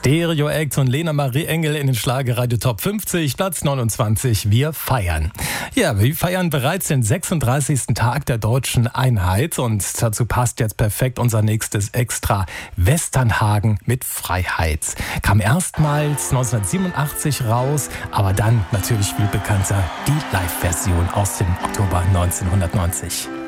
Stereo Act und Lena Marie Engel in den Schlagerradio Top 50, Platz 29. Wir feiern. Ja, wir feiern bereits den 36. Tag der deutschen Einheit und dazu passt jetzt perfekt unser nächstes Extra. Westernhagen mit Freiheit. Kam erstmals 1987 raus, aber dann natürlich viel bekannter die Live-Version aus dem Oktober 1990.